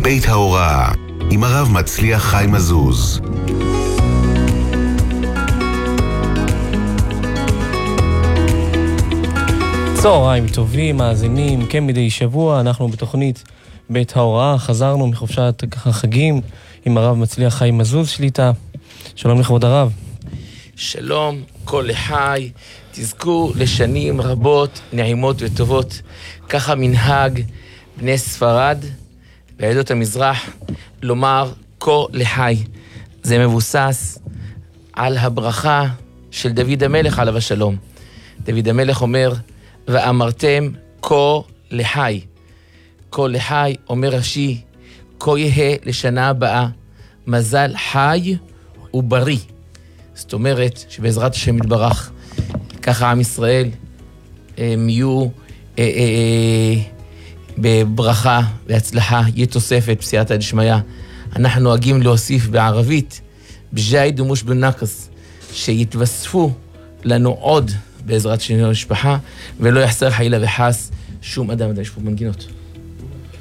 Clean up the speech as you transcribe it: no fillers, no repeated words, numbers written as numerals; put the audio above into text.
בית ההוראה עם הרב מצליח חיים מזוז. צהריים טובים, מאזינים, כן מדי שבוע אנחנו בתוכנית בית ההוראה, חזרנו מחופשת החגים עם הרב מצליח חיים מזוז שליטה. שלום לכבוד הרב. שלום, כל לחי, תזכו לשנים רבות, נעימות וטובות. ככה מנהג בני ספרד בעדות המזרח לומר כה לחי. זה מבוסס על הברכה של דוד המלך עליו השלום. דוד המלך אומר, ואמרתם כה לחי. כה לחי, אומר רש"י, כה יהיה לשנה הבאה, מזל חי ובריא. זאת אומרת שבעזרת השם יתברך, ככה עם ישראל יהיו בברכה והצלחה, יהיה תוספת בסייעתא דשמיא. אנחנו נוהגים להוסיף בערבית, בג'ייד ומוש בנקס, שיתווספו לנו עוד בעזרת השם המשפחה, ולא יחסר חלילה וחס שום אדם. יש פה מנגינות.